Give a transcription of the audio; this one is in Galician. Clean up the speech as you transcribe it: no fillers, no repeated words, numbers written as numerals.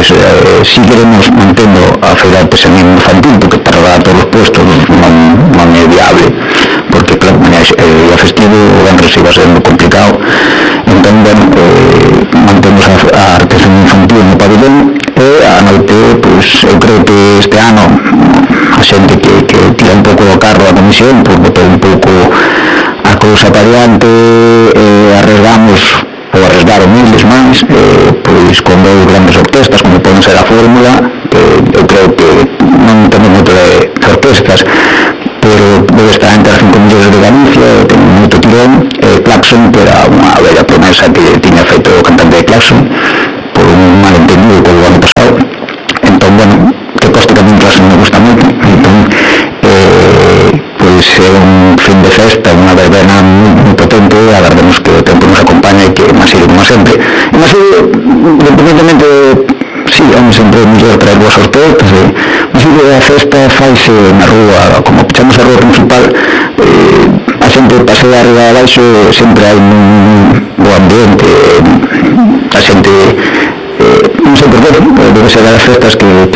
seguiremos mantendo a feira de artesanía infantil, porque para dar todos os puestos non é viable, porque claro, o festivo o venres iba sendo complicado. Entón, bueno, mantemos a artesanía infantil no pabellón, e a noite, pois, eu creo que este ano a xente que tira un pouco do carro a comisión, pois botou un pouco a cousa para diante, arriesgaron miles máis, pois con dous grandes orquestas, como poden ser a Fórmula, que eu creo que non temos moito de orquestas, pero debe estar entre as 5 millóns de Galicia, ten moito tirón. Claxon, que era unha bella promesa que tiña feito o cantante de Claxon, por un malentendido co ano pasado. Entón, bueno, que coste que a mí Claxon me gusta moito, entón, pois é un fin de festa, unha verbena moi potente, agardemos que o tempo nos acompañe e que Maside como sempre. E Maside, independentemente, sí, vamos sempre mellor traer boas sortetas, Maside a festa faise na rúa, como pechamos a rúa principal, a xente pasea arriba e abaixo, sempre hai un bo ambiente, a xente, non sei por qué, debe ser das festas que